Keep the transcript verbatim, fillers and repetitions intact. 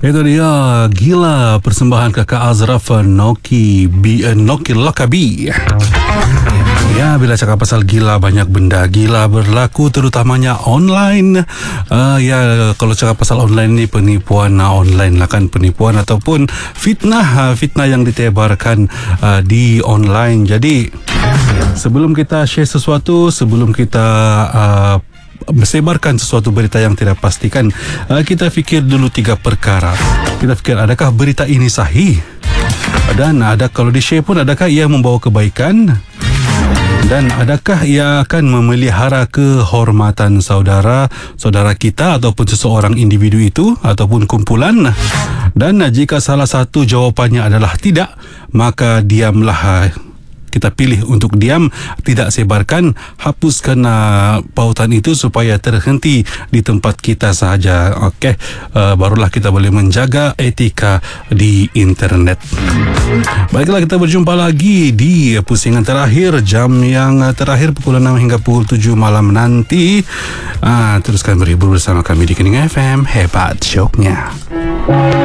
Itu dia Gila, persembahan kakak Azraf Noki B, eh, Noki Lokabi. Ya, bila cakap pasal gila, banyak benda gila berlaku, terutamanya online. Uh, ya, kalau cakap pasal online ni, penipuan uh, online lah kan, penipuan ataupun fitnah, uh, fitnah yang ditebarkan uh, di online. Jadi, sebelum kita share sesuatu, sebelum kita uh, menyebarkan sesuatu berita yang tidak pastikan, uh, kita fikir dulu tiga perkara. Kita fikir, adakah berita ini sahih? Dan ada, kalau di-share pun, adakah ia membawa kebaikan? Dan adakah ia akan memelihara kehormatan saudara, saudara kita ataupun seseorang individu itu ataupun kumpulan? Dan jika salah satu jawapannya adalah tidak, maka diamlah. Kita pilih untuk diam, tidak sebarkan, hapuskan uh, pautan itu supaya terhenti di tempat kita sahaja. Okey, uh, barulah kita boleh menjaga etika di internet. Baiklah, kita berjumpa lagi di pusingan terakhir, jam yang terakhir pukul enam hingga pukul tujuh malam nanti. Uh, teruskan berhibur bersama kami di Kening F M. Hebat syoknya.